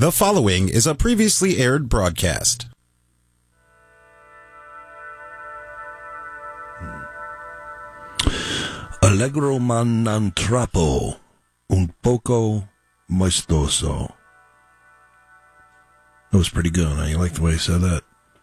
The following is a previously aired broadcast. Allegro ma non troppo, un poco maestoso. That was pretty good. You like the way he said that?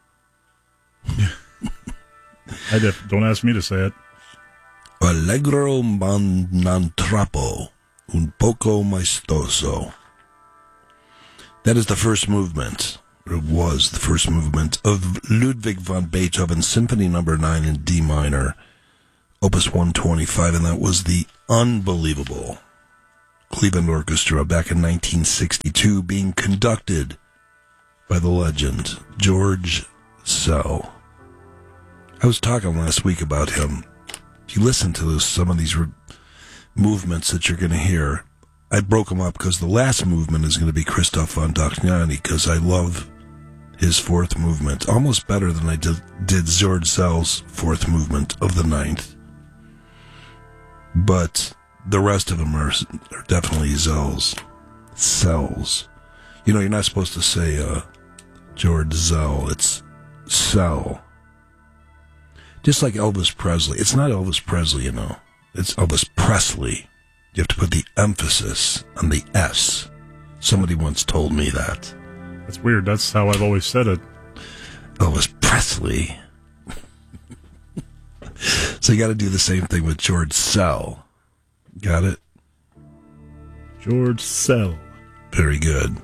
Don't ask me to say it. Allegro ma non troppo, un poco maestoso. That is the first movement, or it was the first movement, of Ludwig van Beethoven's Symphony No. 9 in D minor, Opus 125, and that was the unbelievable Cleveland Orchestra back in 1962, being conducted by the legend, George Szell. I was talking last week about him. If you listen to some of these movements that you're going to hear, I broke them up because the last movement is going to be Christoph von Dohnanyi, because I love his fourth movement almost better than I did George Szell's fourth movement of the ninth. But the rest of them are definitely Szell's. You know, you're not supposed to say George Szell. It's Szell. Just like Elvis Presley. It's not Elvis Presley, you know. It's Elvis Presley. You have to put the emphasis on the S. Somebody once told me that. That's weird. That's how I've always said it. Elvis Presley. So you got to do the same thing with George Szell. Got it? George Szell. Very good.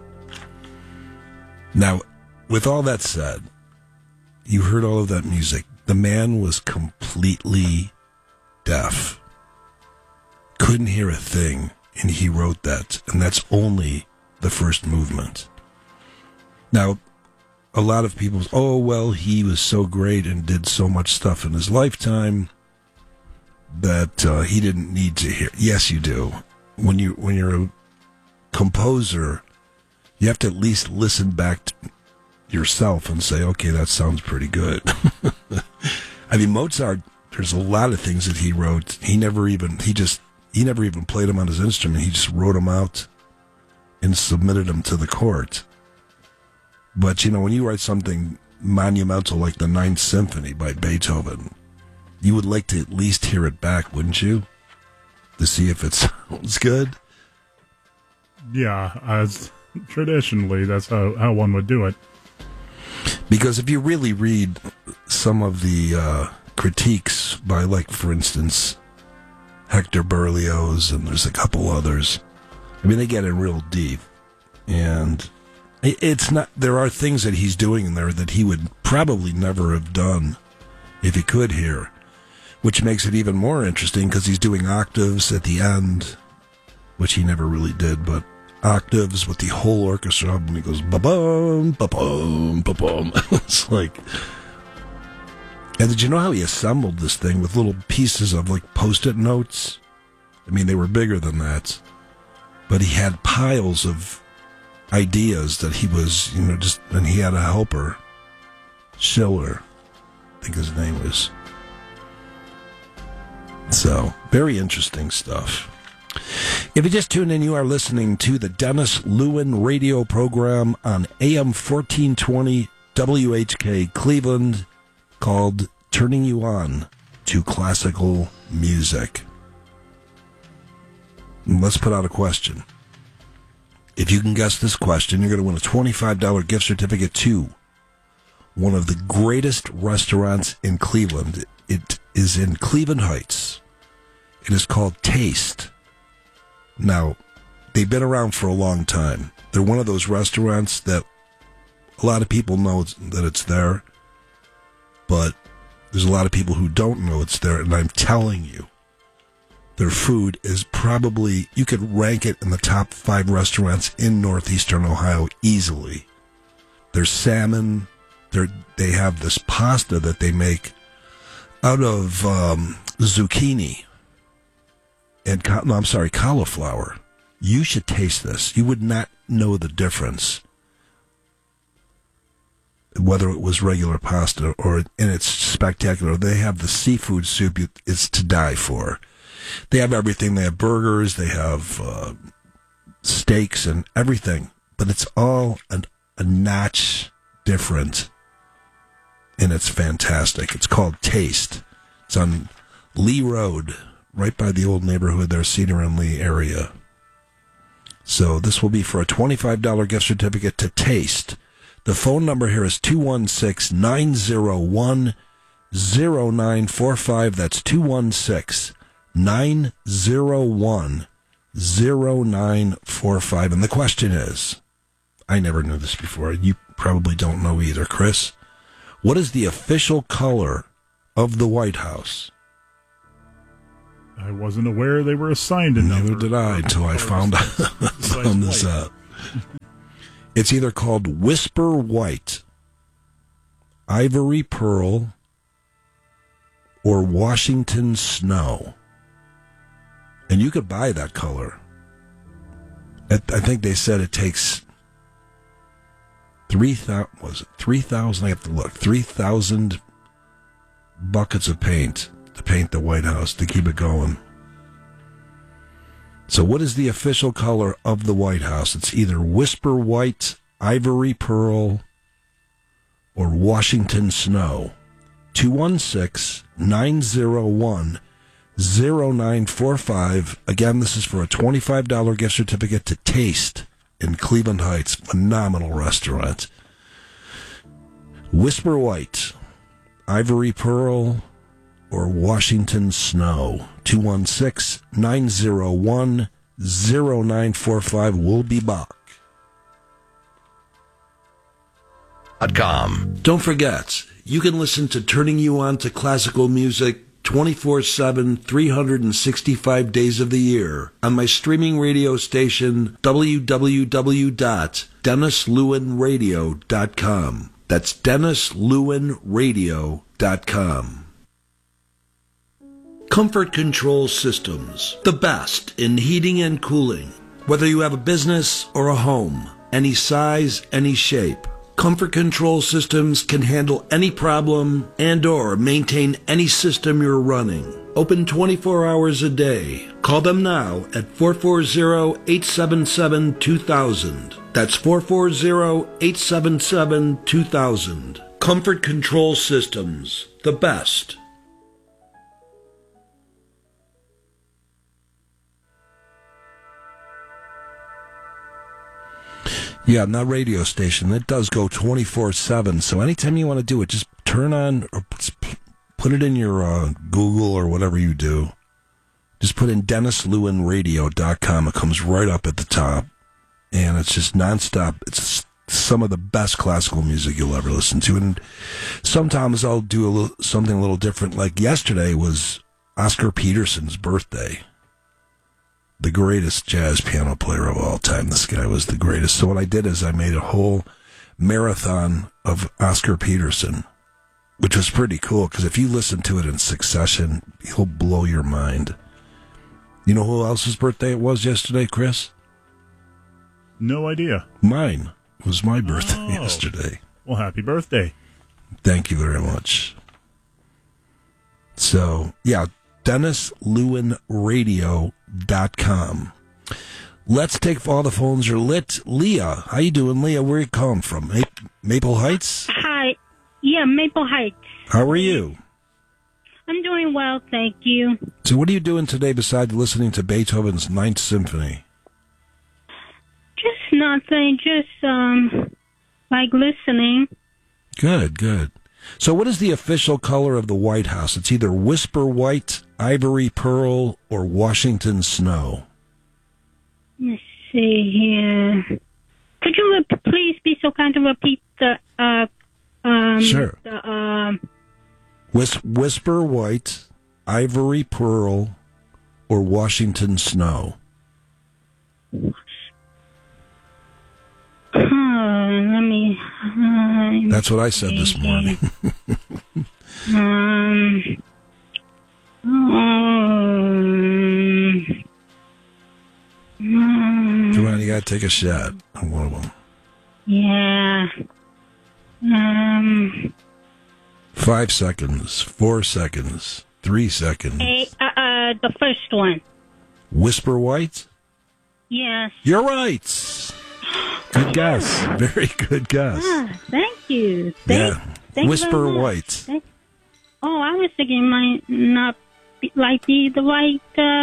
Now, with all that said, you heard all of that music. The man was completely deaf. Couldn't hear a thing, and he wrote that, and that's only the first movement. Now, a lot of people say, oh, well, he was so great and did so much stuff in his lifetime that he didn't need to hear. Yes, you do. When you're a composer, you have to at least listen back to yourself and say, okay, that sounds pretty good. I mean, Mozart, there's a lot of things that he wrote. He never even played them on his instrument. He just wrote them out and submitted them to the court. But, you know, when you write something monumental like the Ninth Symphony by Beethoven, you would like to at least hear it back, wouldn't you? To see if it sounds good? Yeah, traditionally, that's how one would do it. Because if you really read some of the critiques by, like, for instance, Hector Berlioz, and there's a couple others, I mean, they get in real deep. And it's not, there are things that he's doing in there that he would probably never have done if he could hear, which makes it even more interesting because he's doing octaves at the end, which he never really did, but octaves with the whole orchestra, and he goes ba-bum, ba-bum, ba-bum. It's like, and did you know how he assembled this thing with little pieces of like Post-it notes? I mean, they were bigger than that, but he had piles of ideas that he was, you know, just, and he had a helper, Schiller, I think his name was. So, very interesting stuff. If you just tuned in, you are listening to the Dennis Lewin radio program on AM 1420 WHK Cleveland, called Turning You On to Classical Music. And let's put out a question. If you can guess this question, you're going to win a $25 gift certificate to one of the greatest restaurants in Cleveland. It is in Cleveland Heights. It is called Taste. Now, they've been around for a long time. They're one of those restaurants that a lot of people know that it's there, but there's a lot of people who don't know it's there, and I'm telling you, their food is probably, you could rank it in the top 5 restaurants in northeastern Ohio easily. There's salmon, they have this pasta that they make out of zucchini and cauliflower. You should taste this. You would not know the difference, whether it was regular pasta or, and it's spectacular. They have the seafood soup. It's to die for. They have everything. They have burgers. They have steaks and everything. but it's all a notch different, and it's fantastic. It's called Taste. It's on Lee Road, right by the old neighborhood there, Cedar and Lee area. So this will be for a $25 gift certificate to Taste. The phone number here is 216-901-0945. That's 216-901-0945. And the question is, I never knew this before. You probably don't know either, Chris. What is the official color of the White House? I wasn't aware they were assigned a number. Neither did I until I found this out. It's either called Whisper White, Ivory Pearl, or Washington Snow. And you could buy that color. I think they said it takes 3,000, I have to look, 3,000 buckets of paint to paint the White House, to keep it going. So what is the official color of the White House? It's either Whisper White, Ivory Pearl, or Washington Snow. 216-901-0945. Again, this is for a $25 gift certificate to Taste in Cleveland Heights. Phenomenal restaurant. Whisper White, Ivory Pearl, or Washington Snow. 216-901-0945. We'll be back. Don't forget, you can listen to Turning You On to Classical Music 24/7, 365 days of the year on my streaming radio station, www.DennisLewinRadio.com. That's DennisLewinRadio.com. Comfort Control Systems, the best in heating and cooling. Whether you have a business or a home, any size, any shape, Comfort Control Systems can handle any problem and or maintain any system you're running. Open 24 hours a day. Call them now at 440-877-2000. That's 440-877-2000. Comfort Control Systems, the best. Yeah, and that radio station, it does go 24/7. So anytime you want to do it, just turn on or put it in your Google or whatever you do. Just put in DennisLewinRadio.com. It comes right up at the top. And it's just nonstop. It's some of the best classical music you'll ever listen to. And sometimes I'll do something a little different. Like yesterday was Oscar Peterson's birthday. The greatest jazz piano player of all time. This guy was the greatest. So what I did is I made a whole marathon of Oscar Peterson, which was pretty cool because if you listen to it in succession, he'll blow your mind. You know who else's birthday it was yesterday, Chris? No idea. Mine. It was my birthday yesterday. Well, happy birthday. Thank you very much. So, yeah, DennisLewinRadio.com. Let's take all the phones are lit. Leah, how you doing, Leah? Where are you calling from? Maple Heights? Hi. Yeah, Maple Heights. How are you? I'm doing well, thank you. So what are you doing today besides listening to Beethoven's Ninth Symphony? Just nothing, just, like listening. Good, good. So what is the official color of the White House? It's either Whisper White, Ivory Pearl, or Washington Snow. Let's see here. Could you please be so kind to repeat the, Sure. The, Whisper White, Ivory Pearl, or Washington Snow? Let me... That's what I said this morning. Come on, you gotta take a shot on one of them. Yeah. 5 seconds, 4 seconds, 3 seconds. The first one. Whisper White? Yes. You're right. Good guess. Very good guess. Thank you. Yeah. Thank Whisper you very much. White. Oh, I was thinking it might not be the right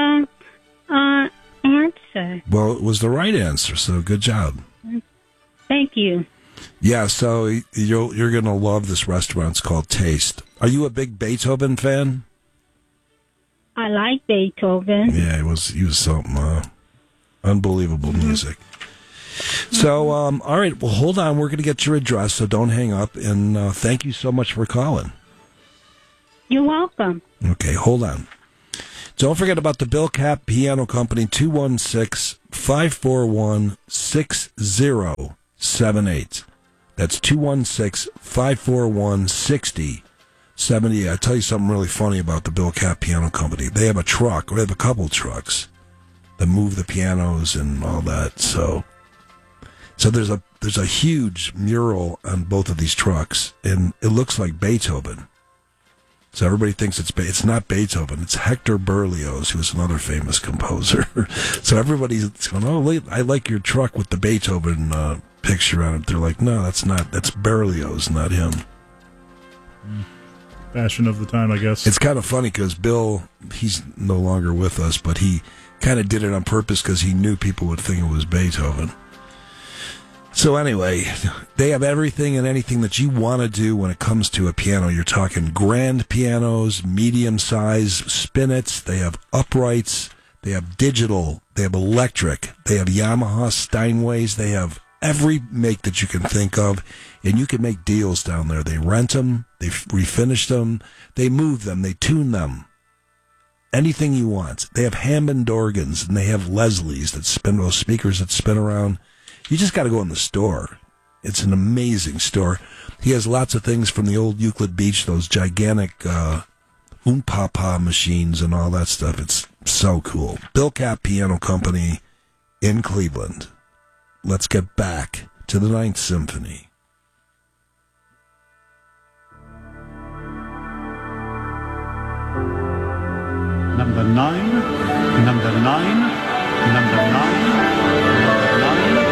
answer. Well, it was the right answer, so good job. Thank you. Yeah, so you're going to love this restaurant. It's called Taste. Are you a big Beethoven fan? I like Beethoven. Yeah, he was something unbelievable music. So, all right, well, hold on. We're going to get your address, so don't hang up. And thank you so much for calling. You're welcome. Okay, hold on. Don't forget about the Bill Kapp Piano Company, 216-541-6078. That's 216-541-6078. I tell you something really funny about the Bill Kapp Piano Company. They have a truck, or they have a couple trucks that move the pianos and all that. So there's a huge mural on both of these trucks, and it looks like Beethoven. So everybody thinks it's not Beethoven. It's Hector Berlioz, who was another famous composer. So everybody's going, oh, I like your truck with the Beethoven picture on it. They're like, no, that's Berlioz, not him. Fashion of the time, I guess. It's kind of funny because Bill, he's no longer with us, but he kind of did it on purpose because he knew people would think it was Beethoven. So anyway, they have everything and anything that you want to do when it comes to a piano. You're talking grand pianos, medium size spinets. They have uprights. They have digital. They have electric. They have Yamaha Steinways. They have every make that you can think of, and you can make deals down there. They rent them. They refinish them. They move them. They tune them. Anything you want. They have Hammond organs, and they have Leslie's that spin, those speakers that spin around. You just got to go in the store. It's an amazing store. He has lots of things from the old Euclid Beach, those gigantic Papa machines and all that stuff. It's so cool. Bill Kapp Piano Company in Cleveland. Let's get back to the Ninth Symphony. Number 9, number 9, number 9, number 9.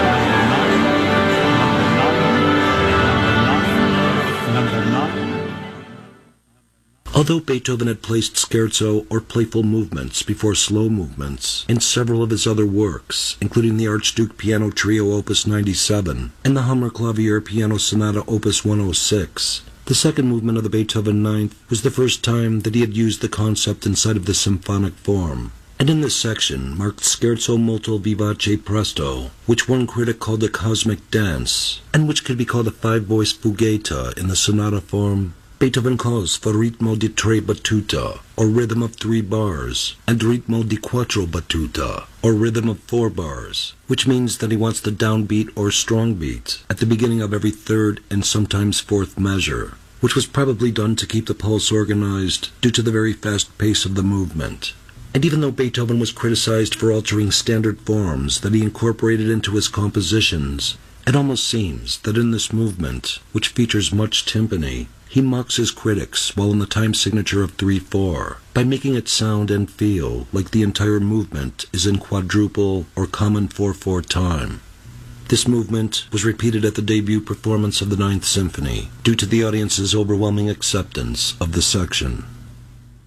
Although Beethoven had placed scherzo or playful movements before slow movements in several of his other works, including the Archduke Piano Trio Opus 97 and the Hammerklavier Piano Sonata Opus 106, the second movement of the Beethoven Ninth was the first time that he had used the concept inside of the symphonic form. And in this section marked Scherzo molto vivace presto, which one critic called a cosmic dance, and which could be called a five-voice fuguetta in the sonata form, Beethoven calls for ritmo di tre battuta, or rhythm of 3 bars, and ritmo di quattro battuta, or rhythm of 4 bars, which means that he wants the downbeat or strong beat at the beginning of every third and sometimes fourth measure, which was probably done to keep the pulse organized due to the very fast pace of the movement. And even though Beethoven was criticized for altering standard forms that he incorporated into his compositions, it almost seems that in this movement, which features much timpani, he mocks his critics while in the time signature of 3/4 by making it sound and feel like the entire movement is in quadruple or common 4/4 time. This movement was repeated at the debut performance of the Ninth Symphony due to the audience's overwhelming acceptance of the section.